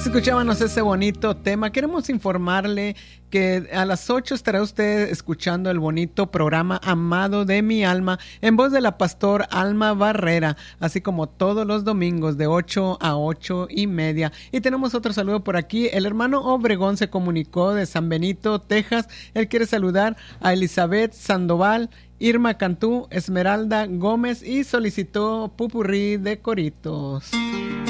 Escuchábamos ese bonito tema. Queremos informarle que a las 8 estará usted escuchando el bonito programa Amado de mi Alma en voz de la pastor Alma Barrera, así como todos los domingos de 8 a 8:30. Y tenemos otro saludo por aquí. El hermano Obregón se comunicó de San Benito, Texas. Él quiere saludar a Elizabeth Sandoval, Irma Cantú, Esmeralda Gómez y solicitó pupurrí de coritos.